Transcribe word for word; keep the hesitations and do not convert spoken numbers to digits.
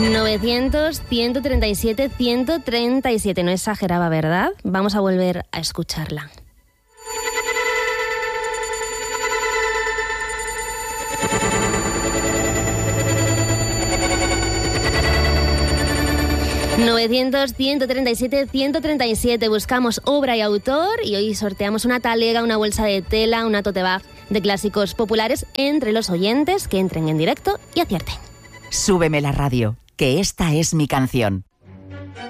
novecientos, ciento treinta y siete, ciento treinta y siete. No exageraba, ¿verdad? Vamos a volver a escucharla. novecientos, ciento treinta y siete, ciento treinta y siete. Buscamos obra y autor y hoy sorteamos una talega, una bolsa de tela, una tote bag de clásicos populares entre los oyentes que entren en directo y acierten. Súbeme la radio, que esta es mi canción.